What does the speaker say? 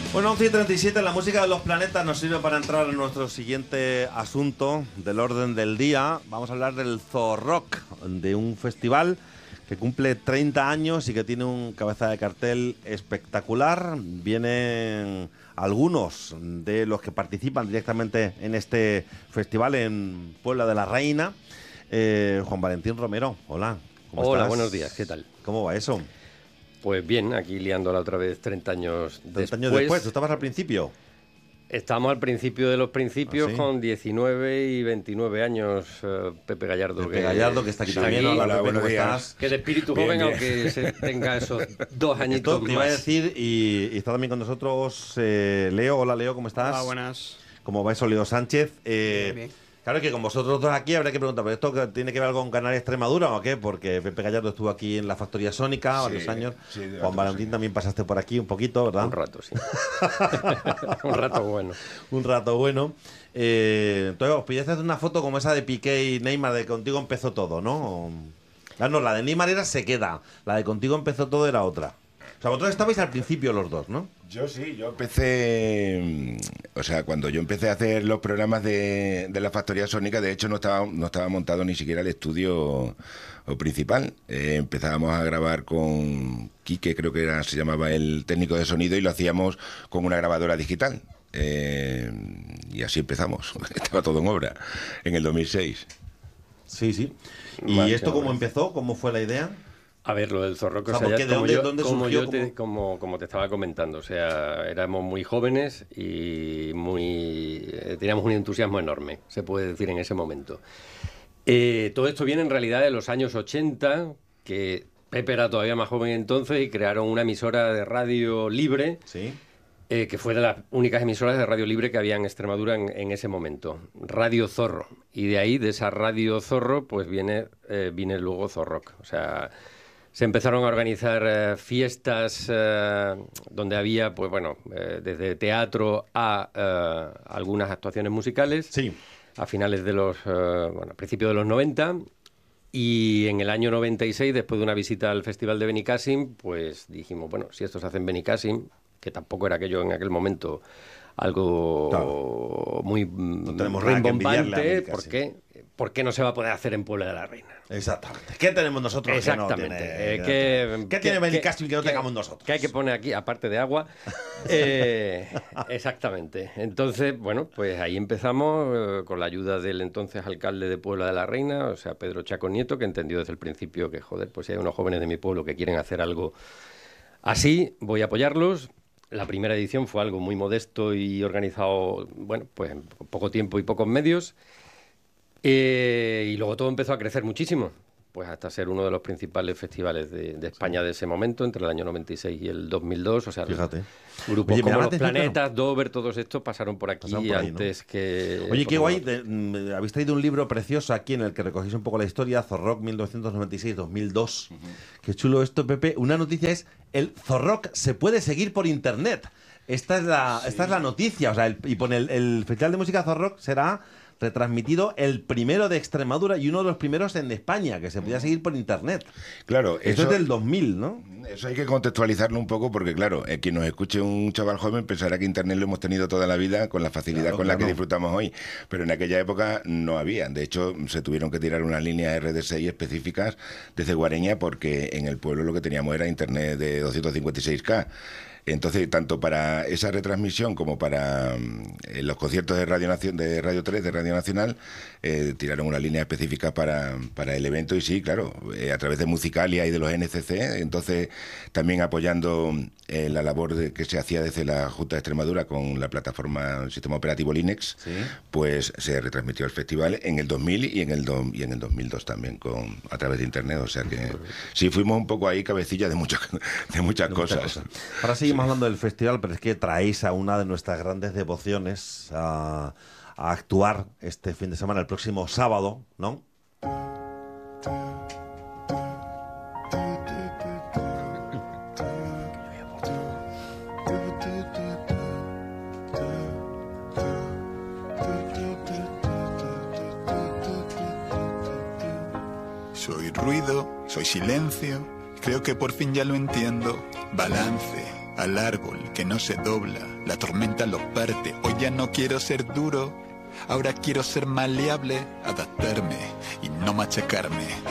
Bueno, 11:37, la música de los planetas nos sirve para entrar en nuestro siguiente asunto del orden del día. Vamos a hablar del Zorrock, de un festival que cumple 30 años y que tiene un cabeza de cartel espectacular. Vienen algunos de los que participan directamente en este festival en Puebla de la Reina. Juan Valentín Romero, hola. ¿Cómo Hola, estás? buenos días, ¿qué tal? ¿Cómo va eso? Pues bien, aquí liándola otra vez 30 años 30 después. años después, ¿tú estabas al principio? Estamos al principio de los principios. ¿Ah, sí? Con 19 y 29 años, Pepe Gallardo. Pepe Gallardo, que está aquí también. aquí, Hola, Pepe, buenos ¿cómo días. estás? que de espíritu Bien, joven, bien. aunque se tenga esos 2 añitos Esto te iba a más. decir, y está también con nosotros Leo. Hola, Leo, ¿cómo estás? Hola, buenas. ¿Cómo va eso, Leo Sánchez? Bien. Claro que con vosotros dos aquí habría que preguntar, ¿pero esto tiene que ver algo con Canal Extremadura o qué? Porque Pepe Gallardo estuvo aquí en la Factoría Sónica varios años. sí, de Juan otros, Valentín sí. también pasaste por aquí un poquito, ¿verdad? Un rato, sí. Un rato bueno. Un rato bueno. Entonces, os pillaste hacer una foto como esa de Piqué y Neymar, de Contigo empezó todo, ¿no? Ah, no, la de Neymar era Se queda. La de Contigo empezó todo era otra. O sea, vosotros estabais al principio los dos, ¿no? Yo sí, yo empecé, o sea, cuando yo empecé a hacer los programas de la Factoría Sónica, de hecho no estaba montado ni siquiera el estudio principal. Empezábamos a grabar con Quique, creo que se llamaba el técnico de sonido, y lo hacíamos con una grabadora digital. Y así empezamos, estaba todo en obra, en el 2006. Sí, sí. ¿Y Más esto que cómo ahora. empezó? ¿Cómo fue la idea? A ver, lo del Zorrock, O sea, ¿por qué? ¿De dónde surgió? como te estaba comentando, o sea, éramos muy jóvenes y teníamos un entusiasmo enorme, se puede decir en ese momento. Todo esto viene en realidad de los años 80, que Pepe era todavía más joven entonces y crearon una emisora de radio libre, Sí. que fue de las únicas emisoras de radio libre que había en Extremadura en ese momento, Radio Zorro. Y de ahí, de esa Radio Zorro, pues viene luego Zorrock. O sea, se empezaron a organizar fiestas donde había, pues bueno, desde teatro a algunas actuaciones musicales. Sí. A finales de a principios de los 90. Y en el año 96, después de una visita al Festival de Benicàssim, pues dijimos, bueno, si esto se hace en Benicàssim, que tampoco era aquello en aquel momento algo Claro. muy tenemos nada que envidiarle a rimbombante, Benicàssim. ¿por qué no se va a poder hacer en Puebla de la Reina? Exactamente. ¿Qué tenemos nosotros Exactamente. que no tiene? ¿Qué tiene Benicàssim que no tengamos nosotros? ¿Qué hay que poner aquí, aparte de agua? Exactamente. Entonces, bueno, pues ahí empezamos con la ayuda del entonces alcalde de Puebla de la Reina, o sea, Pedro Chaco Nieto, que entendió desde el principio que, joder, pues si hay unos jóvenes de mi pueblo que quieren hacer algo así, voy a apoyarlos. La primera edición fue algo muy modesto y organizado, bueno, pues en poco tiempo y pocos medios. Y luego todo empezó a crecer muchísimo, pues hasta ser uno de los principales festivales de España de ese momento, entre el año 96 y el 2002. O sea, Fíjate. grupos Oye, me como llama la Los atención, Planetas, Dover, todos estos pasaron por aquí Pasaron por ahí, antes que... Oye, qué como- guay. Habéis traído un libro precioso aquí en el que recogéis un poco la historia, Zorrock 1996-2002. Qué chulo esto, Pepe. Una noticia es, el Zorrock se puede seguir por internet. Esta es la noticia. O sea, y pone el Festival de Música Zorrock será retransmitido el primero de Extremadura y uno de los primeros en España, que se podía seguir por internet. Claro, Esto es del 2000, ¿no? Eso hay que contextualizarlo un poco porque, claro, quien nos escuche un chaval joven pensará que Internet lo hemos tenido toda la vida con la facilidad Claro, con la que claro. disfrutamos hoy. Pero en aquella época no había. De hecho, se tuvieron que tirar unas líneas RDSI específicas desde Guareña porque en el pueblo lo que teníamos era Internet de 256K. Entonces, tanto para esa retransmisión como para los conciertos de Radio 3, de Radio Nacional, tiraron una línea específica para el evento. Y sí, claro, a través de Musicalia y de los NCC, entonces también apoyando la labor que se hacía desde la Junta de Extremadura con la plataforma, el sistema operativo Linux, Sí. pues se retransmitió el festival en el 2000 y en el 2002 también a través de Internet. O sea que sí, fuimos un poco ahí cabecilla de muchas cosas. Ahora seguimos hablando del festival, pero es que traéis a una de nuestras grandes devociones a actuar este fin de semana, el próximo sábado, ¿no? Soy ruido, soy silencio, creo que por fin ya lo entiendo. Balance, al árbol que no se dobla, la tormenta lo parte. Hoy ya no quiero ser duro, ahora quiero ser maleable, adaptarme y no machacarme.